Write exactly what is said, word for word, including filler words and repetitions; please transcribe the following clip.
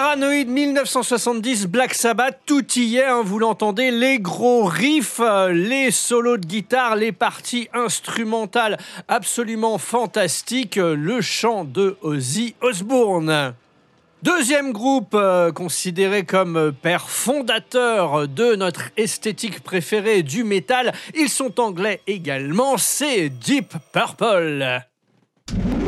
Paranoid mille neuf cent soixante-dix, Black Sabbath, tout y est, hein, vous l'entendez, les gros riffs, euh, les solos de guitare, les parties instrumentales absolument fantastiques, euh, le chant de Ozzy Osbourne. Deuxième groupe euh, considéré comme euh, père fondateur de notre esthétique préférée du métal, ils sont anglais également, c'est Deep Purple.